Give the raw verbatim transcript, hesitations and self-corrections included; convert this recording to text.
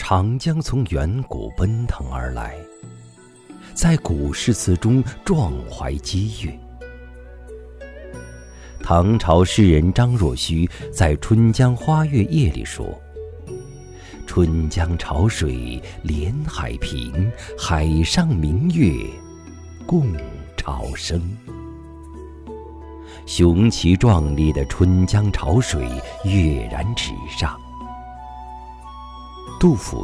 长江从远古奔腾而来，在古诗词中壮怀激越。唐朝诗人张若虚在《春江花月夜》里说：“春江潮水连海平，海上明月共潮生。”雄奇壮丽的春江潮水跃然纸上。杜甫